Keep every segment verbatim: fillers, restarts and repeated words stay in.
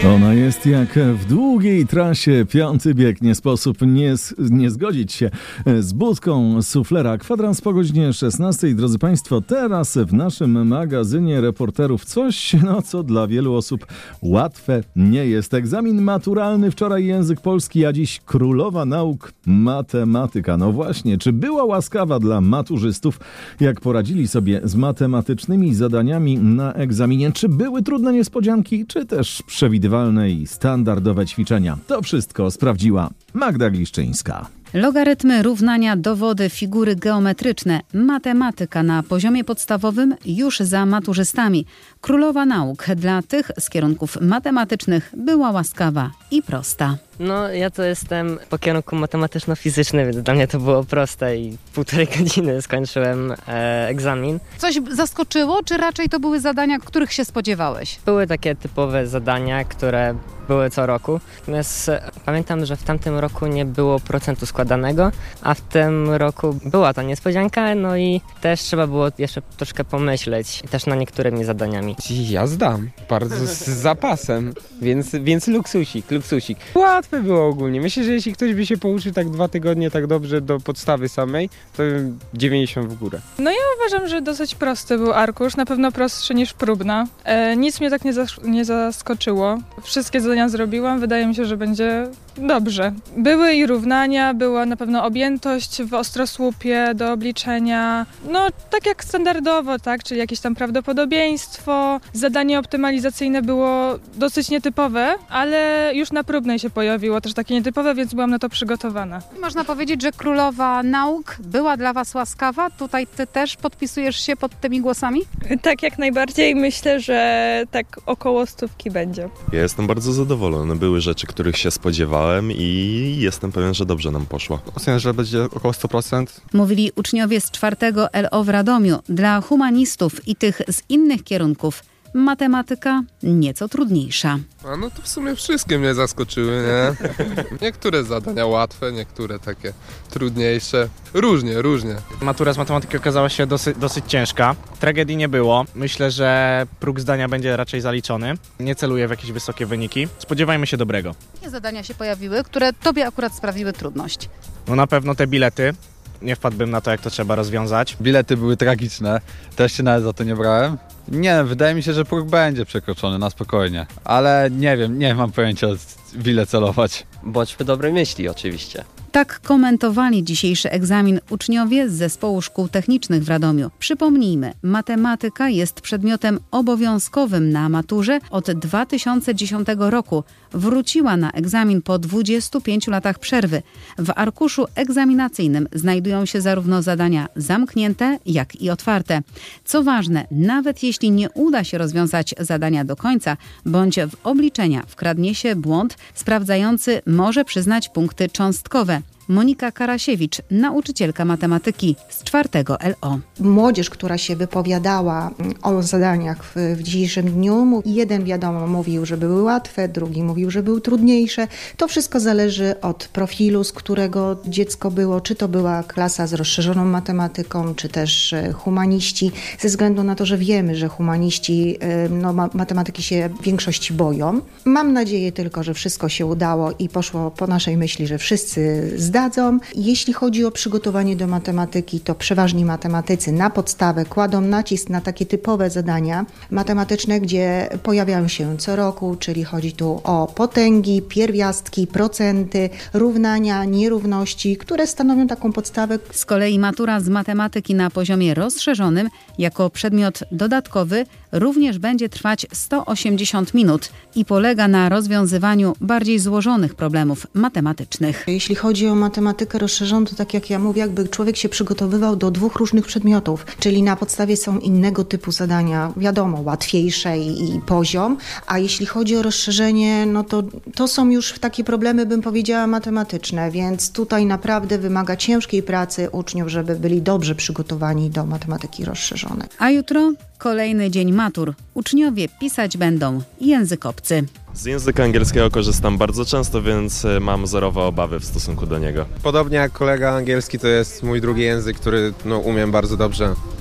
Ona jest jak w długiej trasie piąty bieg. Nie sposób nie, nie zgodzić się z budką suflera. Kwadrans po godzinie szesnastej. Drodzy Państwo, teraz w naszym magazynie reporterów coś, no co dla wielu osób łatwe nie jest. Egzamin maturalny, wczoraj język polski, a dziś królowa nauk matematyka. No właśnie, czy była łaskawa dla maturzystów, jak poradzili sobie z matematycznymi zadaniami na egzaminie? Czy były trudne niespodzianki, czy też przewidywalne i standardowe ćwiczenia? To wszystko sprawdziła Magda Gliszczyńska. Logarytmy, równania, dowody, figury geometryczne, matematyka na poziomie podstawowym już za maturzystami. Królowa nauk dla tych z kierunków matematycznych była łaskawa i prosta. No, ja to jestem po kierunku matematyczno-fizyczny, więc dla mnie to było proste i półtorej godziny skończyłem e, egzamin. Coś zaskoczyło, czy raczej to były zadania, których się spodziewałeś? Były takie typowe zadania, które były co roku. Natomiast pamiętam, że w tamtym roku nie było procentu składanego, a w tym roku była ta niespodzianka, no i też trzeba było jeszcze troszkę pomyśleć, też nad niektórymi zadaniami. Ja zdam, bardzo z zapasem, więc, więc luksusik, luksusik. Łatwe było ogólnie. Myślę, że jeśli ktoś by się pouczył tak dwa tygodnie tak dobrze do podstawy samej, to dziewięćdziesiąt w górę. No ja uważam, że dosyć prosty był arkusz, na pewno prostszy niż próbna. E, nic mnie tak nie, zas- nie zaskoczyło. Wszystkie zadania zrobiłam, wydaje mi się, że będzie dobrze. Były i równania, była na pewno objętość w ostrosłupie do obliczenia. No tak jak standardowo, tak, czyli jakieś tam prawdopodobieństwo. Zadanie optymalizacyjne było dosyć nietypowe, ale już na próbnej się pojawiło też takie nietypowe, więc byłam na to przygotowana. Można powiedzieć, że królowa nauk była dla Was łaskawa? Tutaj Ty też podpisujesz się pod tymi głosami? Tak, jak najbardziej. Myślę, że tak około stówki będzie. Ja jestem bardzo zadowolony. Były rzeczy, których się spodziewałem i jestem pewien, że dobrze nam poszło. Oceniam, że będzie około sto procent. Mówili uczniowie z czwartego L O w Radomiu. Dla humanistów i tych z innych kierunków matematyka nieco trudniejsza. A no to w sumie wszystkie mnie zaskoczyły, nie? Niektóre zadania łatwe, niektóre takie trudniejsze. Różnie, różnie. Matura z matematyki okazała się dosyć, dosyć ciężka. Tragedii nie było. Myślę, że próg zdania będzie raczej zaliczony. Nie celuję w jakieś wysokie wyniki. Spodziewajmy się dobrego. Jakie zadania się pojawiły, które Tobie akurat sprawiły trudność? No na pewno te bilety. Nie wpadłbym na to, jak to trzeba rozwiązać. Bilety były tragiczne, też się nawet za to nie brałem. Nie, wydaje mi się, że próg będzie przekroczony na spokojnie, ale nie wiem, nie mam pojęcia, w ile celować. Bądźmy dobrej myśli oczywiście. Tak komentowali dzisiejszy egzamin uczniowie z Zespołu Szkół Technicznych w Radomiu. Przypomnijmy, matematyka jest przedmiotem obowiązkowym na maturze od dwa tysiące dziesiątego roku. Wróciła na egzamin po dwudziestu pięciu latach przerwy. W arkuszu egzaminacyjnym znajdują się zarówno zadania zamknięte, jak i otwarte. Co ważne, nawet jeśli nie uda się rozwiązać zadania do końca, bądź w obliczenia wkradnie się błąd, sprawdzający może przyznać punkty cząstkowe. Monika Karasiewicz, nauczycielka matematyki z czwartego L O. Młodzież, która się wypowiadała o zadaniach w, w dzisiejszym dniu, jeden wiadomo mówił, że były łatwe, drugi mówił, że były trudniejsze. To wszystko zależy od profilu, z którego dziecko było, czy to była klasa z rozszerzoną matematyką, czy też humaniści, ze względu na to, że wiemy, że humaniści no, matematyki się w większości boją. Mam nadzieję tylko, że wszystko się udało i poszło po naszej myśli, że wszyscy zdadzą. Jeśli chodzi o przygotowanie do matematyki, to przeważni matematycy na podstawę kładą nacisk na takie typowe zadania matematyczne, gdzie pojawiają się co roku, czyli chodzi tu o potęgi, pierwiastki, procenty, równania, nierówności, które stanowią taką podstawę. Z kolei matura z matematyki na poziomie rozszerzonym jako przedmiot dodatkowy również będzie trwać sto osiemdziesiąt minut i polega na rozwiązywaniu bardziej złożonych problemów matematycznych. Jeśli chodzi o matematykę rozszerzoną, to tak jak ja mówię, jakby człowiek się przygotowywał do dwóch różnych przedmiotów, czyli na podstawie są innego typu zadania, wiadomo, łatwiejsze i, i poziom, a jeśli chodzi o rozszerzenie, no to to są już takie problemy, bym powiedziała, matematyczne, więc tutaj naprawdę wymaga ciężkiej pracy uczniów, żeby byli dobrze przygotowani do matematyki rozszerzonej. A jutro kolejny dzień matur. Uczniowie pisać będą język obcy. Z języka angielskiego korzystam bardzo często, więc mam zerowe obawy w stosunku do niego. Podobnie jak kolega angielski, to jest mój drugi język, który no, umiem bardzo dobrze.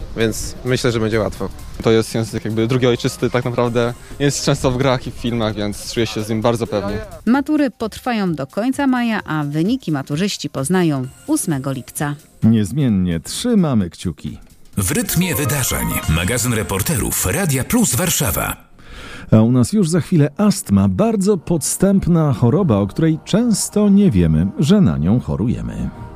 więc myślę, że będzie łatwo. To jest język jakby drugi ojczysty, tak naprawdę jest często w grach i w filmach, więc czuję się z nim bardzo pewnie. Matury potrwają do końca maja, a wyniki maturzyści poznają ósmego lipca. Niezmiennie trzymamy kciuki. W rytmie wydarzeń. Magazyn reporterów Radia Plus Warszawa. A u nas już za chwilę astma, bardzo podstępna choroba, o której często nie wiemy, że na nią chorujemy.